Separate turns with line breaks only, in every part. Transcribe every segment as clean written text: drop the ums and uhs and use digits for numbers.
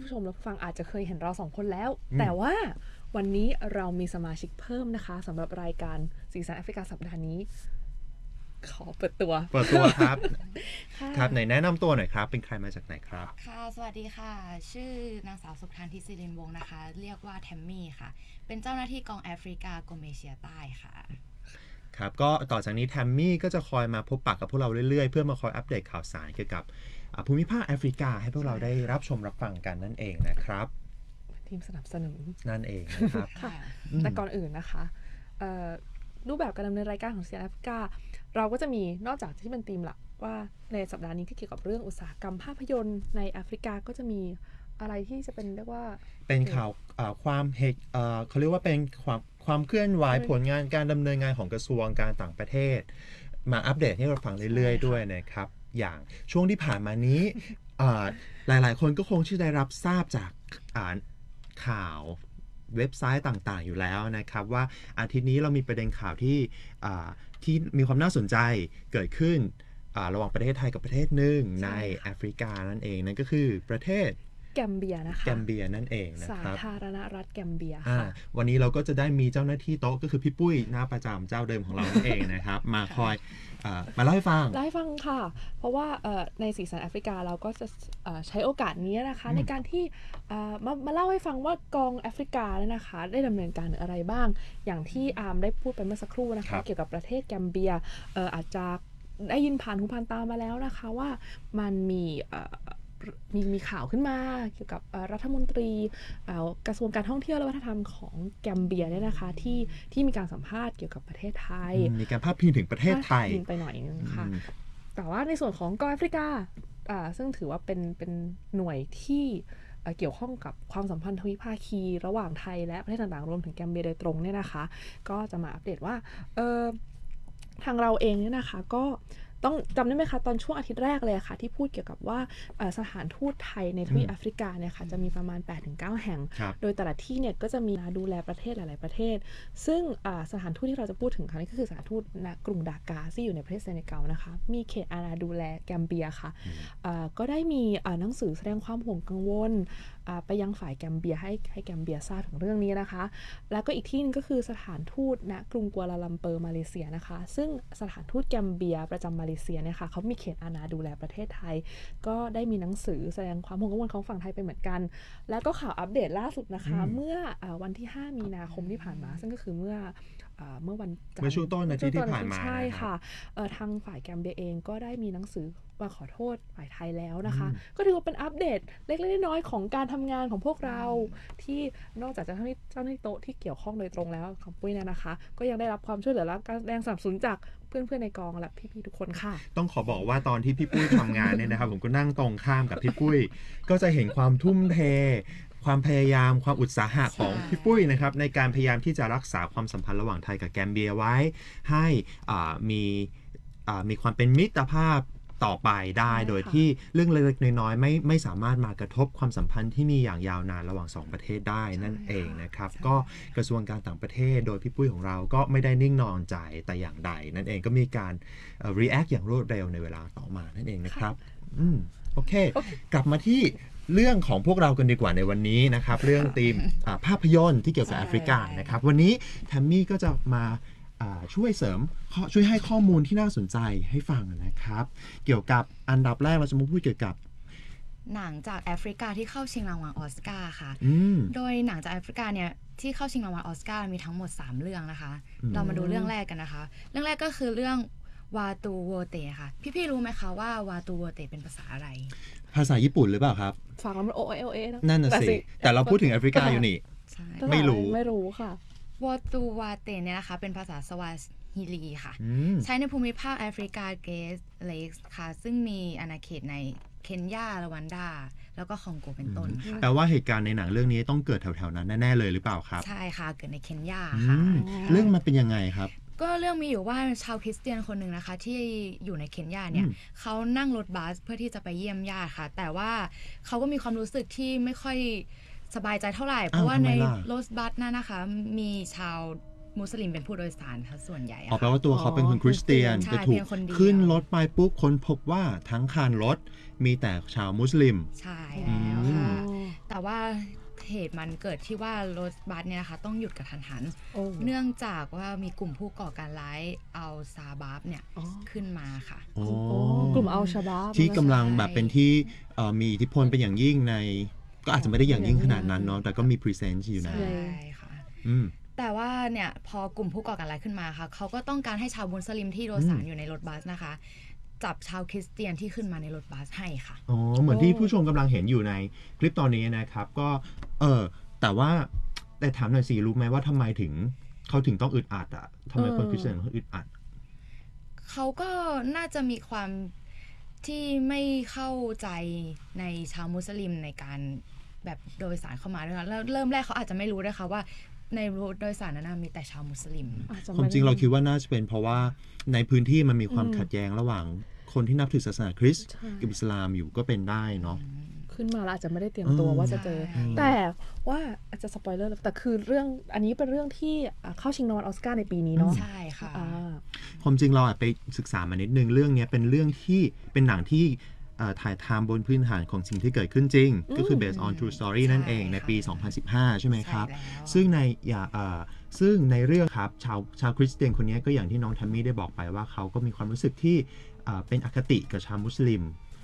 ผู้ชมและผู้ฟังอาจจะเคยเห็นเราสองคนแล้วแต่ว่าวันนี้เรามีสมาชิกเพิ่มนะคะสำหรับรายการสีสันแอฟริกาสัปดาห์นี้ขอเปิดตัว
ครับครับไหนแนะนำตัวหน่อยครับเป็นใครมาจากไหนครับ
ค่ะสวัสดีค่ะชื่อนางสาวสุขทันทิศิรินวงศ์นะคะเรียกว่าแทมมี่ค่ะเป็นเจ้าหน้าที่กองแอฟริกากรมเอเชียใต้ค่ะ
ครับก็ต่อจากนี้แทมมี่ก็จะคอยมาพบปะกับพวกเราเรื่อยๆเพื่อมาคอยอัปเดตข่าวสารเกี่ยวกับภูมิภาคแอฟริกาให้พวกเราได้รับชมรับฟังกันนั่นเองนะครับ
ทีมสนับสนุน
นั่นเองนะครับ
แต่ก่อนอื่นนะคะรูปแบบการดำเนินรายการของ CN Africa เราก็จะมีนอกจากที่เป็นธีมหลักว่าในสัปดาห์นี้ที่เกี่ยวกับเรื่องอุตสาหกรรมภาพยนตร์ในแอฟริกาก็จะมีอะไรที่จะเป็นเรียกว่า
เป็นข่าวความเขาเรียกว่าเป็นความเคลื่อนไหวผลงานการดำเนินงานของกระทรวงการต่างประเทศมาอัปเดตให้เราฟังเรื่อยๆด้วยนะครับอย่างช่วงที่ผ่านมานี้หลายๆคนก็คงที่ได้รับทราบจากข่าวเว็บไซต์ต่างๆอยู่แล้วนะครับว่าอาทิตย์นี้เรามีประเด็นข่าวที่มีความน่าสนใจเกิดขึ้นระหว่างประเทศไทยกับประเทศหนึ่งในแอฟริกานั่นเองนั่นก็คือประเทศ
แกมเบียนะคะ
แกมเบียนั่นเองนะครับ
สาธารณรัฐแกมเบีย
ค่ะวันนี้เราก็จะได้มีเจ้าหน้าที่โต๊ะก็คือพี่ปุ้ยหน้าประจำเจ้าเดิมของเรานั่นเองนะครับมาคอยมาเล่าให้ฟัง
ค่ะเพราะว่าในสีสันแอฟริกาเราก็จะใช้โอกาสนี้นะคะในการที่มาเล่าให้ฟังว่ากองแอฟริกาเนี่ยนะคะได้ดำเนินการอะไรบ้างอย่างที่อาร์มได้พูดไปเมื่อสักครู่นะคะเกี่ยวกับประเทศแกมเบียอาจจะได้ยินผ่านหูผ่านตามาแล้วนะคะว่ามันมีข่าวขึ้นมาเกี่ยวกับรัฐมนตรีกระทรวงการท่องเที่ยวและวัฒนธรรมของแกมเบียเนี่ยนะคะที่มีการสัมภาษณ์เกี่ยวกับประเทศไทย
มีการพาดพิงถึงประเทศไทย
ไปหน่อยนึงค่ะแต่ว่าในส่วนของกองแอฟริกาซึ่งถือว่าเป็นหน่วยที่เกี่ยวข้องกับความสัมพันธ์ทวิภาคีระหว่างไทยและประเทศต่างๆรวมถึงแกมเบียโดยตรงเนี่ยนะคะก็จะมาอัปเดตว่าทางเราเองเนี่ยนะคะก็ต้องจำได้ไหมคะตอนช่วงอาทิตย์แรกเลยค่ะที่พูดเกี่ยวกับว่าสถานทูตไทยในทวีปแอฟริกาเนี่ยค่ะจะมีประมาณ 8-9 แห่งโดยแต่ละที่เนี่ยก็จะมีดูแลประเทศหลายๆประเทศซึ่งสถานทูตที่เราจะพูดถึงครั้งนี้ก็คือสถานทูตณกรุงดากาที่อยู่ในประเทศเซเนกัลนะคะมีเขตอาณาดูแลแกมเบียค่ะก็ได้มีหนังสือแสดงความห่วงกังวลไปยังฝ่ายแกมเบียให้แกมเบียทราบถึงเรื่องนี้นะคะแล้วก็อีกที่นึงก็คือสถานทูตณกรุงกัวลาลัมเปอร์มาเลเซียนะคะซึ่งสถานทูตแกมเบียประจำมาเลเซียเนี่ยค่ะเขามีเขตอาณาดูแลประเทศไทยก็ได้มีหนังสือแสดงความห่วงกังวลของฝั่งไทยไปเหมือนกันแล้วก็ข่าวอัปเดตล่าสุดนะคะเมื่อวันที่5มีนาคมที่ผ่านมาซึ่งก็คือเมื่อวันจันทร์
เมื่อช่วงต้นอาทิตย์ที่ผ่านมา
ใช่ค่ะทางฝ่ายแกมเบียเองก็ได้มีหนังสือมาขอโทษฝ่ายไทยแล้วนะคะก็ถือว่าเป็นอัปเดตเล็กๆน้อยๆของการทำงานของพวกเราที่นอกจากเจ้าหน้าที่โต๊ะที่เกี่ยวข้องโดยตรงแล้วของปุ้ยเนี่ยนะคะก็ยังได้รับความช่วยเหลือและการแรงสนับสนุนจากเพื่อนๆในกองและพี่ๆทุกคนค่ะ
ต้องขอบอกว่าตอนที่พี่ปุ้ยทำงานเนี่ยนะครับผมก็นั่งตรงข้ามกับพี่ปุ้ยก็จะเห็นความทุ่มเทความพยายามความอุตสาหะของพี่ปุ้ยนะครับในการพยายามที่จะรักษาความสัมพันธ์ระหว่างไทยกับแกมเบียไว้ให้มีความเป็นมิตรภาพต่อไปได้โดยที่เรื่องเล็กๆน้อยๆไม่สามารถมากระทบความสัมพันธ์ที่มีอย่างยาวนานระหว่าง2ประเทศได้นั่นเองนะครับก็กระทรวงการต่างประเทศโดยพี่ปุ้ยของเราก็ไม่ได้นิ่งนอนใจแต่อย่างใดนั่นเองก็มีการreact อย่างรวดเร็วในเวลาต่อมานั่นเองนะครับโอเคกลับมาที่เรื่องของพวกเรากันดีกว่าในวันนี้นะครับเรื่องธีมภาพยนตร์ที่เกี่ยวกับแอฟริกานะครับวันนี้แทมมี่ก็จะมาช่วยให้ข้อมูลที่น่าสนใจให้ฟังนะครับเกี่ยวกับอันดับแรกเราจะมาพูดเกี่ยวกับ
หนังจากแอฟริกาที่เข้าชิงรางวัลออสการ์ค่ะโดยหนังจากแอฟริกาเนี่ยที่เข้าชิงรางวัลออสการ์มีทั้งหมด3เรื่องนะคะเรามาดูเรื่องแรกกันนะคะเรื่องแรกก็คือเรื่องวาตูโวเตค่ะพี่ๆรู้ไหมคะว่าวาตูโวเตเป็นภาษาอะไร
ภาษาญี่ปุ่นหรือเปล่าครับ
ฟังแล้วมันโอเอลเอ
นั่นน่ะสิแต่เราพูดถึงแอฟริกาอยู่นี่ไม่
รู้ค่ะ
วาตูวาเตเนี่ยนะคะเป็นภาษาสวาฮิลีค่ะใช้ในภูมิภาคแอฟริกาเกสเลกส์ค่ะซึ่งมีอาณาเขตในเคนยารวันดาแล้วก็คองโกเป็นต้น
แปลว่าเหตุการณ์ในหนังเรื่องนี้ต้องเกิดแถวๆนั้นแน่ๆเลยหรือเปล่าครับ
ใช่ค่ะเกิดในเคนยาค่ะ
เรื่องมันเป็นยังไงครับ
ก็เรื่องมีอยู่ว่าชาวคริสเตียนคนหนึ่งนะคะที่อยู่ในเคนยาเนี่ยเขานั่งรถบัสเพื่อที่จะไปเยี่ยมญาติค่ะแต่ว่าเขาก็มีความรู้สึกที่ไม่ค่อยสบายใจเท่าไหร่เพราะว่าในรถบัสนั่นนะคะมีชาวมุสลิมเป็นผู้โดยสารค่ะส่วนใหญ่
แปลว่าตัวเขาเป็นคนคริสเตียนจะถูกขึ้นรถไปปุ๊บคนพบว่าทั้งคันรถมีแต่ชาวมุสลิม
ใช่แล้วค่ะแต่ว่าเหตุมันเกิดที่ว่ารถบัสเนี่ยนะคะต้องหยุดกระทันหัน
โอ้
เนื่องจากว่ามีกลุ่มผู้ก่อการร้ายเอาซาบาบเนี่ย
อ๋อ
ขึ้นมาค่ะ
อ๋อ
กลุ่มอัลชาบาบ
ที่กำลังแบบเป็นที่มีอิทธิพลเป็นอย่างยิ่งในก็อาจจะไม่ได้อย่างยิ่งขนาดนั้นเนาะแต่ก็มี presence อยู่นะ
ใช่ค่ะ
อืม
แต่ว่าเนี่ยพอกลุ่มผู้ก่อการร้ายขึ้นมาค่ะเขาก็ต้องการให้ชาวมุสลิมที่โดยสารอยู่ในรถบัสนะคะจับชาวคริสเตียนที่ขึ้นมาในรถบัสให้ค่ะ
อ๋อเหมือนที่ผู้ชมกำลังเห็นอยู่ในคลิปตอนนี้นะครับก็แต่ว่าแต่ถามหน่อยสิรู้ไหมว่าทำไมถึงเขาถึงต้องอึดอัดอ่ะทำไมคนคริสเตียนเขาอึดอัด
เขาก็น่าจะมีความที่ไม่เข้าใจในชาวมุสลิมในการแบบโดยสารเข้ามาด้วยค่ะแล้วเริ่มแรกเขาอาจจะไม่รู้ด้วยค่ะว่าในรถโดยสารนั้นมีแต่ชาวมุสลิม
อาจจะ
ค
ไได้
วามจริงเราคิดว่าน่าจะเป็นเพราะว่าในพื้นที่มันมีความขัดแย้งระหว่างคนที่นับถือศาสนาคริสต์
ใช่
กับอิสลามอยู่ก็เป็นได้เนาะ
ขึ้นมาแล้วอาจจะไม่ได้เตรียมตัวว่าจะเจอ
ใช่
แต่ว่าอาจจะสปอยเลอร์แต่คือเรื่องอันนี้เป็นเรื่องที่เข้าชิงรางวัลออสการ์ในปีนี้เนาะ
ใช่ค่ะ
ความจริงเราไปศึกษามานิดนึงเรื่องนี้เป็นเรื่องที่เป็นหนังที่ถ่ายทำบนพื้นฐานของสิ่งที่เกิดขึ้นจริง ก็คือ based on true story นั่นเองในปี 2015 ใช่ไหมครับ
ใช่แล้ว
ซึ่งในเรื่องครับชาวคริสเตียนคนนี้ก็อย่างที่น้องทัมมี่ได้บอกไปว่าเขาก็มีความรู้สึกที่เป็นอคติกับชาวมุสลิม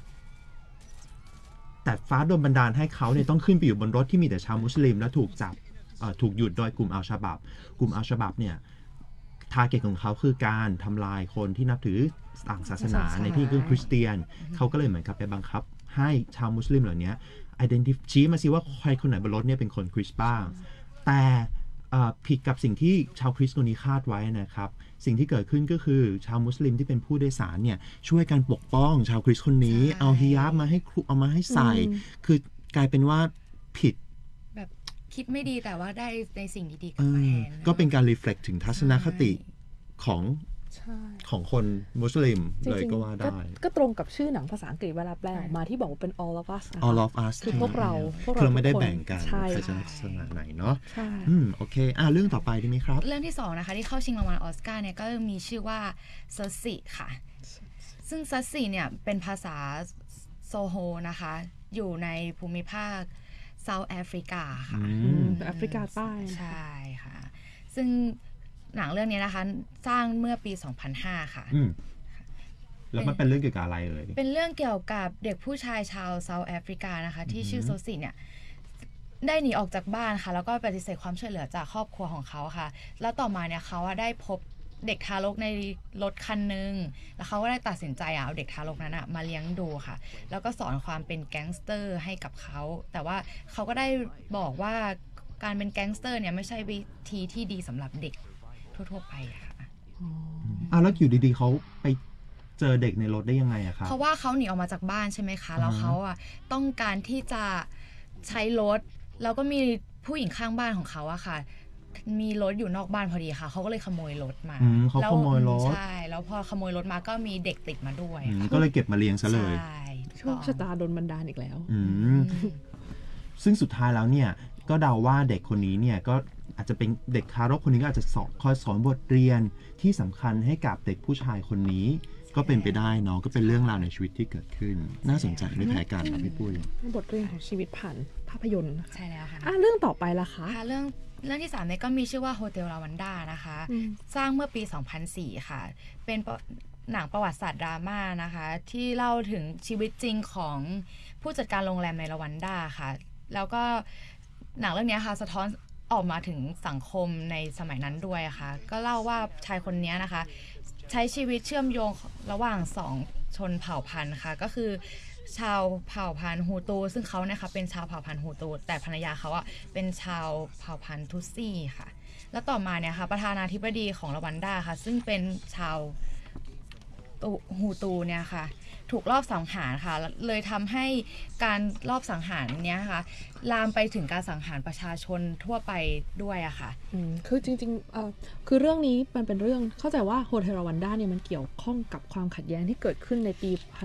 แต่ฟ้าโดนบันดาลให้เขาเนี่ยต้องขึ้นไปอยู่บนรถที่มีแต่ชาวมุสลิมและถูกจับถูกหยุดโดยกลุ่มอัลชาบับกลุ่มอัลชาบับเนี่ยทาร์เก็ตของเขาคือการทำลายคนที่นับถือต่างศาสนาในที่คือคริสเตียนเขาก็เลยเหมือนกับไปบังคับให้ชาวมุสลิมเหล่านี้ชี้มาสิว่าใครคนไหนบนรถเนี่ยเป็นคนคริสต์บ้างแต่ผิดกับสิ่งที่ชาวคริสต์คนนี้คาดไว้นะครับสิ่งที่เกิดขึ้นก็คือชาวมุสลิมที่เป็นผู้โดยสารเนี่ยช่วยกันปกป้องชาวคริสต์คนนี้
ใช่
เอาฮิญาบมาให้คลุเอามาให้ใส่ คือกลายเป็นว่าผิด
แบบคิดไม่ดีแต่ว่าได้ในสิ่งดีๆกลับมาแทน
ก็เป็นการ reflect ถึงทัศนคติของ
ใช่
ของคนมุสลิม
จริงๆ
เลยก็ว่าได้
ก็ตรงกับชื่อหนังภาษาอังกฤษเวลาแปลออกมาที่บอกว่าเป็น all of us นะคะ
all of us
คือพวกเรา
คือเราไม่ได้แบ่งกัน
ใช่
ใครจะศาสนาไหนเนาะ
ใช่
โอเคเรื่องต่อไปดีไหมครับ
เรื่องที่2นะคะที่เข้าชิงรางวัลออสการ์เนี่ยก็มีชื่อว่าเซอร์ซิค่ะ ซึ่งเซอร์ซิเนี่ยเป็นภาษาโซโฮนะคะ อยู่ในภูมิภาคเซาท์แอฟริกาค่ะ
เป็นแอฟริกาใต้
ใช่ค่ะ ซึ่งหนังเรื่องนี้นะคะสร้างเมื่อปี 2005 ค่ะ
แล้วมันเป็นเรื่องเกี่ยวกับอะไรเอ่ย
เป็นเรื่องเกี่ยวกับเด็กผู้ชายชาวเซาท์แอฟริกานะคะที่ชื่อโซซิเนี่ยได้หนีออกจากบ้านค่ะแล้วก็ปฏิเสธความช่วยเหลือจากครอบครัวของเขาค่ะแล้วต่อมาเนี่ยเขาได้พบเด็กทารกในรถคันหนึ่งแล้วเขาก็ได้ตัดสินใจเอาเด็กทารกนั้นมาเลี้ยงดูค่ะแล้วก็สอนความเป็นแก๊งสเตอร์ให้กับเขาแต่ว่าเขาก็ได้บอกว่าการเป็นแก๊งสเตอร์เนี่ยไม่ใช่วิธีที่ดีสำหรับเด็กทั่วๆไปค่ะ
แล้วอยู่ดีๆเขาไปเจอเด็กในรถได้ยังไงอะครับ
เพราะว่าเขาหนีออกมาจากบ้านใช่ไหมคะ แล้วเขาต้องการที่จะใช้รถ แล้วก็มีผู้หญิงข้างบ้านของเขาอะค่ะ มีรถอยู่นอกบ้านพอดีค่ะ เขาก็เลยขโมยรถมา
เขาขโมยรถ
ใช่ แล้วพอขโมยรถมาก็มีเด็กติดมาด้วย
ก็เลยเก็บมาเลี้ยงซะเลย
ใช่
โชคชะตาโดนบันดาลอีกแล้ว
ซึ่งสุดท้ายแล้วเนี่ยก็เดาว่าเด็กคนนี้เนี่ยก็อาจจะเป็นเด็กทารกคนนี้ก็อาจจะคอยสอนบทเรียนที่สำคัญให้กับเด็กผู้ชายคนนี้ ก็เป็นไปได้เนาะก็เป็นเรื่องราวในชีวิตที่เกิดขึ้น น่าสนใจไม่แพ้กันนะพี่ปุ้ย
บทเรียนของชีวิตผ่านภาพยนตร์นะคะ
ใช่แล้วค่ะ
เรื่องต่อไปล่ะคะ
ค่ะเรื่องที่3เนี่ยก็มีชื่อว่าโฮเทลลาวันดานะคะ สร้างเมื่อปี 2004 ค่ะ เป็นหนังประวัติศาสตร์ดราม่านะคะ ที่เล่าถึงชีวิตจริงของผู้จัดการโรงแรมในลาวันดาค่ะ แล้วก็หนังเรื่องนี้ค่ะสะท้อนออกมาถึงสังคมในสมัยนั้นด้วยค่ะ ก็เล่าว่าชายคนนี้นะคะ ใช้ชีวิตเชื่อมโยงระหว่าง2ชนเผ่าพันธุ์ค่ะก็คือชาวเผ่าพันธุ์ฮูตูซึ่งเขาเนี่ยค่ะเป็นชาวเผ่าพันธุ์ฮูตูแต่ภรรยาเขาอ่ะเป็นชาวเผ่าพันธุ์ทุตซี่ค่ะแล้วต่อมาเนี่ยค่ะประธานาธิบดีของรวันดาค่ะซึ่งเป็นชาวฮูตูเนี่ยค่ะถูกลอบสังหารค่ะเลยทำให้การลอบสังหารเนี้ยค่ะลามไปถึงการสังหารประชาชนทั่วไปด้วยอะค่ะ
คือจริงๆคือเรื่องนี้มันเป็นเรื่องเข้าใจว่าโฮเทลรวันดาเนี่ยมันเกี่ยวข้องกับความขัดแย้งที่เกิดขึ้นในปี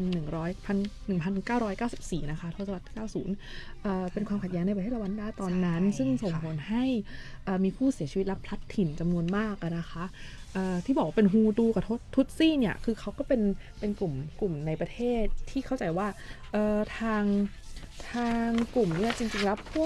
1994 นะคะทศวรรษ 90 เป็นความขัดแย้งในประเทศรวันดาตอนนั้น ซึ่งส่งผลให้มีผู้เสียชีวิตและพลัดถิ่นจำนวนมากนะคะที่บอกว่าเป็นฮูตูกับทุตซี่เนี่ยคือเขาก็เป็นกลุ่มในประเทศที่เข้าใจว่าทางทางกลุ่มเนี่ยจริงๆแล้วพวก